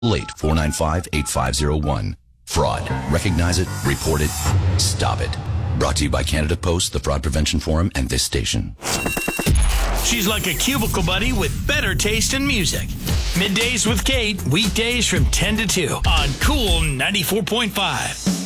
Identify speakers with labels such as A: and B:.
A: 888-495-8501. Fraud. Recognize it, report it, stop it. Brought to you by Canada Post, the Fraud Prevention Forum, and this station.
B: She's like a cubicle buddy with better taste in music. Middays with Kate, weekdays from 10 to 2 on Cool 94.5.